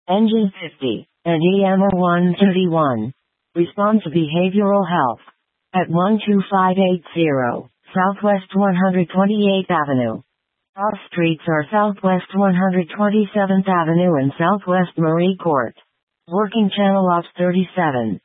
Engine 50, and EMR 131. Respond to behavioral health. At 12580, Southwest 128th Avenue. Our streets are Southwest 127th Avenue and Southwest Marie Court. Working Channel Ops 37.